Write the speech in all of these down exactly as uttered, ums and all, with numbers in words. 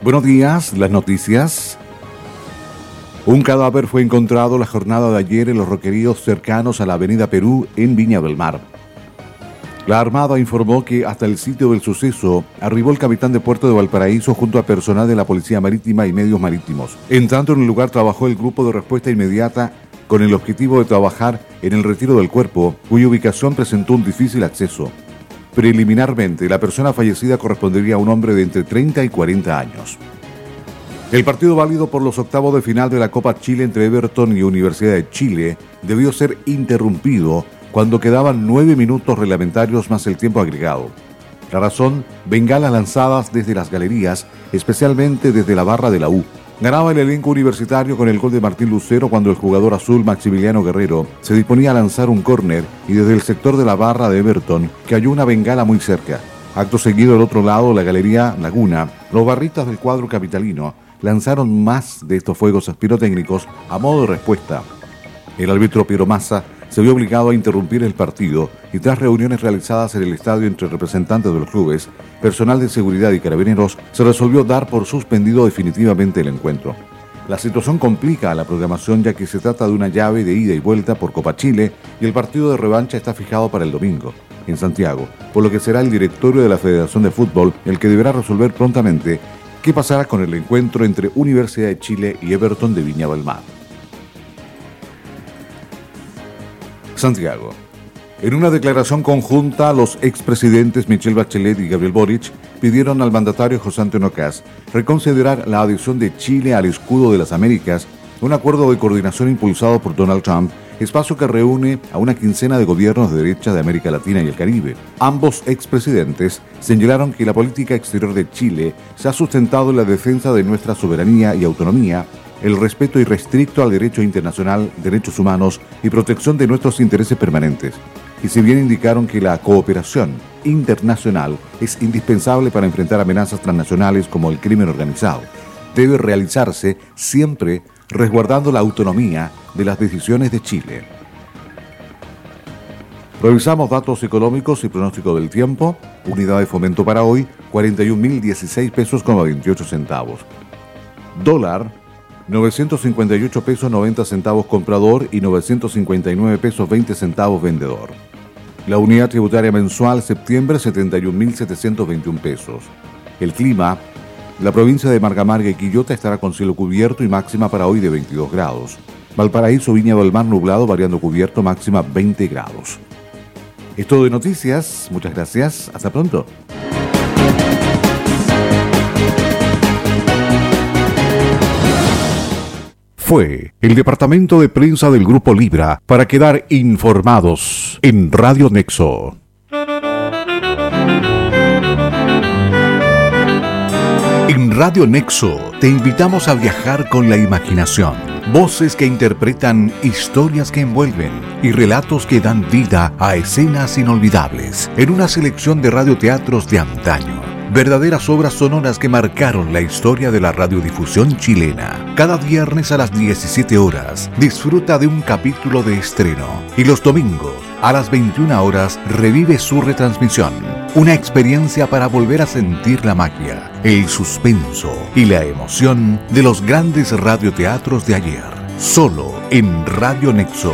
Buenos días, las noticias. Un cadáver fue encontrado la jornada de ayer en los roqueríos cercanos a la avenida Perú en Viña del Mar. La Armada informó que hasta el sitio del suceso arribó el capitán de Puerto de Valparaíso junto a personal de la Policía Marítima y medios marítimos. En tanto, en el lugar trabajó el grupo de respuesta inmediata con el objetivo de trabajar en el retiro del cuerpo, cuya ubicación presentó un difícil acceso. Preliminarmente, la persona fallecida correspondería a un hombre de entre treinta y cuarenta años. El partido válido por los octavos de final de la Copa Chile entre Everton y Universidad de Chile debió ser interrumpido cuando quedaban nueve minutos reglamentarios más el tiempo agregado. La razón, bengalas lanzadas desde las galerías, especialmente desde la barra de la U. Ganaba el elenco universitario con el gol de Martín Lucero cuando el jugador azul Maximiliano Guerrero se disponía a lanzar un córner y desde el sector de la barra de Everton cayó una bengala muy cerca. Acto seguido, al otro lado, la galería Laguna, los barristas del cuadro capitalino lanzaron más de estos fuegos pirotécnicos a modo de respuesta. El árbitro Piero Massa se vio obligado a interrumpir el partido y tras reuniones realizadas en el estadio entre representantes de los clubes, personal de seguridad y carabineros, se resolvió dar por suspendido definitivamente el encuentro. La situación complica a la programación ya que se trata de una llave de ida y vuelta por Copa Chile y el partido de revancha está fijado para el domingo, en Santiago, por lo que será el directorio de la Federación de Fútbol el que deberá resolver prontamente qué pasará con el encuentro entre Universidad de Chile y Everton de Viña del Mar. Santiago. En una declaración conjunta, los expresidentes Michelle Bachelet y Gabriel Boric pidieron al mandatario José Antonio Kast reconsiderar la adhesión de Chile al Escudo de las Américas, un acuerdo de coordinación impulsado por Donald Trump, espacio que reúne a una quincena de gobiernos de derecha de América Latina y el Caribe. Ambos expresidentes señalaron que la política exterior de Chile se ha sustentado en la defensa de nuestra soberanía y autonomía, el respeto irrestricto al derecho internacional, derechos humanos y protección de nuestros intereses permanentes. Y si bien indicaron que la cooperación internacional es indispensable para enfrentar amenazas transnacionales como el crimen organizado, debe realizarse siempre resguardando la autonomía de las decisiones de Chile. Revisamos datos económicos y pronóstico del tiempo. Unidad de fomento para hoy, cuarenta y un mil dieciséis pesos con veintiocho centavos. Dólar, novecientos cincuenta y ocho pesos noventa centavos comprador y novecientos cincuenta y nueve pesos veinte centavos vendedor. La unidad tributaria mensual septiembre, setenta y un mil setecientos veintiún pesos. El clima, la provincia de Margamarga y Quillota estará con cielo cubierto y máxima para hoy de veintidós grados. Valparaíso, Viña del Mar nublado, variando cubierto, máxima veinte grados. Es todo de noticias, muchas gracias, hasta pronto. Fue el departamento de prensa del Grupo Libra para quedar informados en Radio Nexo. En Radio Nexo te invitamos a viajar con la imaginación. Voces que interpretan historias que envuelven y relatos que dan vida a escenas inolvidables en una selección de radioteatros de antaño. Verdaderas obras sonoras que marcaron la historia de la radiodifusión chilena. Cada viernes a las diecisiete horas disfruta de un capítulo de estreno y los domingos a las veintiuna horas revive su retransmisión. Una experiencia para volver a sentir la magia, el suspenso y la emoción de los grandes radioteatros de ayer. Solo en Radio Nexo.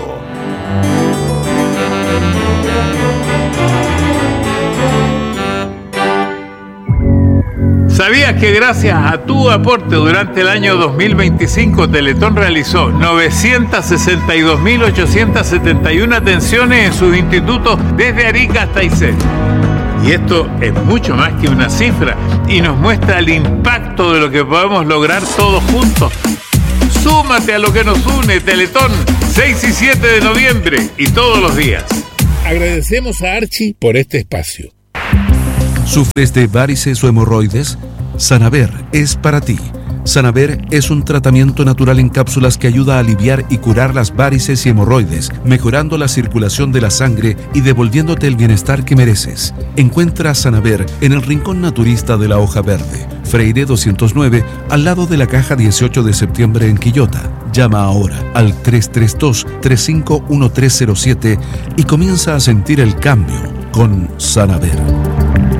¿Sabías que gracias a tu aporte durante el año dos mil veinticinco Teletón realizó novecientas sesenta y dos mil ochocientas setenta y una atenciones en sus institutos desde Arica hasta Aysén? Y esto es mucho más que una cifra y nos muestra el impacto de lo que podemos lograr todos juntos. Súmate a lo que nos une, Teletón, seis y siete de noviembre y todos los días. Agradecemos a Archie por este espacio. ¿Sufres de varices o hemorroides? Sanaver es para ti. Sanaver es un tratamiento natural en cápsulas que ayuda a aliviar y curar las varices y hemorroides, mejorando la circulación de la sangre y devolviéndote el bienestar que mereces. Encuentra Sanaver en el Rincón Naturista de la Hoja Verde, Freire doscientos nueve, al lado de la Caja dieciocho de septiembre en Quillota. Llama ahora al tres tres dos, tres cinco uno tres cero siete y comienza a sentir el cambio con Sanaver.